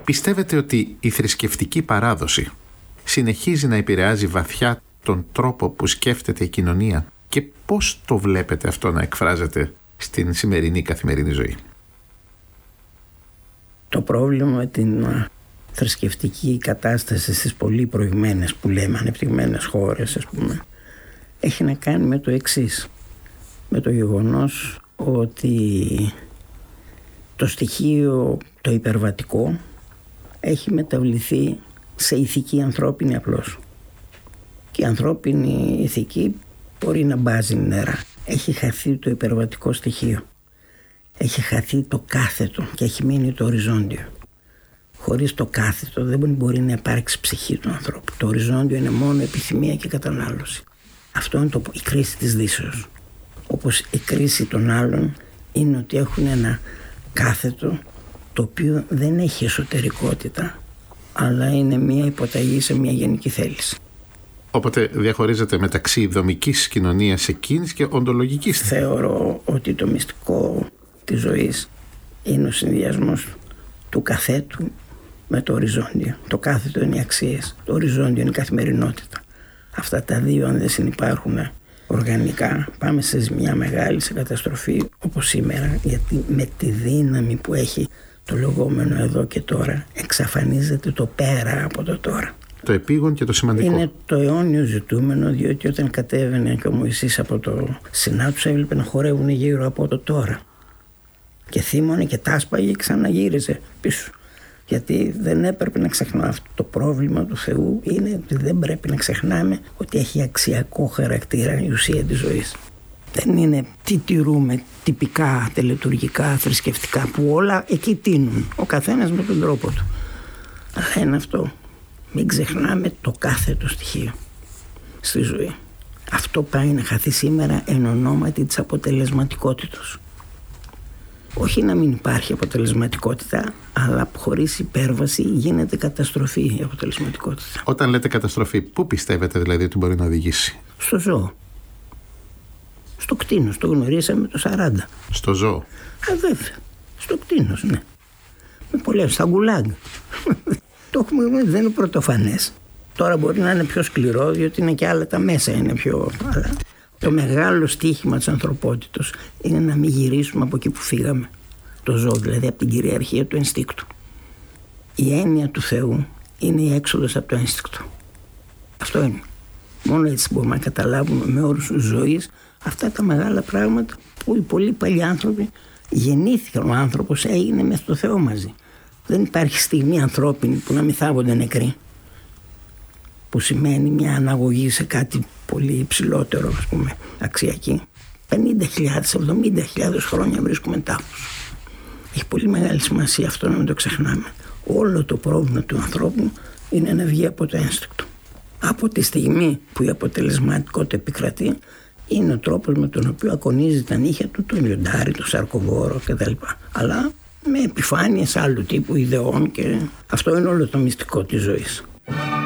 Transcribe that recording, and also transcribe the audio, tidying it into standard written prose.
Πιστεύετε ότι η θρησκευτική παράδοση συνεχίζει να επηρεάζει βαθιά τον τρόπο που σκέφτεται η κοινωνία και πώς το βλέπετε αυτό να εκφράζεται στην σημερινή καθημερινή ζωή? Το πρόβλημα με την θρησκευτική κατάσταση στις πολύ προηγμένες, που λέμε ανεπτυγμένες χώρες, ας πούμε, έχει να κάνει με το εξής. Με το γεγονός ότι το στοιχείο το υπερβατικό έχει μεταβληθεί σε ηθική ανθρώπινη απλώς. Και η ανθρώπινη ηθική μπορεί να μπάζει νερά. Έχει χαθεί το υπερβατικό στοιχείο. Έχει χαθεί το κάθετο και έχει μείνει το οριζόντιο. Χωρίς το κάθετο δεν μπορεί να υπάρξει ψυχή του ανθρώπου. Το οριζόντιο είναι μόνο επιθυμία και κατανάλωση. Αυτό είναι η κρίση της Δύσεως. Όπως η κρίση των άλλων είναι ότι έχουν ένα κάθετο το οποίο δεν έχει εσωτερικότητα, αλλά είναι μια υποταγή σε μια γενική θέληση. Οπότε διαχωρίζεται μεταξύ δομικής κοινωνίας εκείνης και οντολογικής. Θεωρώ ότι το μυστικό της ζωής είναι ο συνδυασμός του καθέτου με το οριζόντιο. Το κάθετο είναι οι αξίες, το οριζόντιο είναι η καθημερινότητα. Αυτά τα δύο, αν δεν συνυπάρχουν οργανικά, πάμε σε ζημιά μεγάλη, σε καταστροφή όπως σήμερα, γιατί με τη δύναμη που έχει το λεγόμενο εδώ και τώρα εξαφανίζεται το πέρα από το τώρα. Το επίγον και το σημαντικό. Είναι το αιώνιο ζητούμενο, διότι όταν κατέβαινε και ο Μωυσής από το Σινά, τους έβλεπε να χορεύουν γύρω από το τώρα. Και θύμωνε και τάσπαγε και ξαναγύριζε πίσω. Γιατί δεν έπρεπε να ξεχνάμε αυτό. Το πρόβλημα του Θεού είναι ότι δεν πρέπει να ξεχνάμε ότι έχει αξιακό χαρακτήρα η ουσία της ζωής. Δεν είναι τι τηρούμε τυπικά, τελετουργικά, θρησκευτικά, που όλα εκεί τείνουν. Ο καθένας με τον τρόπο του. Αλλά είναι αυτό. Μην ξεχνάμε το κάθετο στοιχείο στη ζωή. Αυτό πάει να χαθεί σήμερα εν ονόματι της αποτελεσματικότητας. Όχι να μην υπάρχει αποτελεσματικότητα, αλλά χωρίς υπέρβαση γίνεται καταστροφή η αποτελεσματικότητα. Όταν λέτε καταστροφή, πού πιστεύετε δηλαδή ότι μπορεί να οδηγήσει? Στο ζώο. Στο κτήνος, το γνωρίσαμε το 40. Στο ζώο. Βέβαια. Στο κτήνος, ναι. Με πολλές, στα γκουλάγκ. Το έχουμε γνωρίσει, δεν είναι πρωτοφανές. Τώρα μπορεί να είναι πιο σκληρό, διότι είναι και άλλα τα μέσα είναι πιο. Αλλά το μεγάλο στοίχημα της ανθρωπότητος είναι να μην γυρίσουμε από εκεί που φύγαμε. Το ζώο, δηλαδή από την κυριαρχία του ενστίκτου. Η έννοια του Θεού είναι η έξοδος από το ένστικτο. Αυτό είναι. Μόνο έτσι μπορούμε να καταλάβουμε με όρους ζωής αυτά τα μεγάλα πράγματα που οι πολύ παλιοί άνθρωποι γεννήθηκαν. Ο άνθρωπος έγινε με το Θεό μαζί. Δεν υπάρχει στιγμή ανθρώπινη που να μην θάβονται νεκροί. Που σημαίνει μια αναγωγή σε κάτι πολύ υψηλότερο, ας πούμε, αξιακή. 50.000, 70.000 χρόνια βρίσκουμε τάφους. Έχει πολύ μεγάλη σημασία αυτό να μην το ξεχνάμε. Όλο το πρόβλημα του ανθρώπου είναι να βγει από το ένστικτο. Από τη στιγμή που η αποτελεσματικότητα επικρατεί, είναι ο τρόπος με τον οποίο ακονίζει τα νύχια του, το λιοντάρι, το σαρκοβόρο κτλ. Αλλά με επιφάνειες άλλου τύπου ιδεών, και αυτό είναι όλο το μυστικό της ζωής.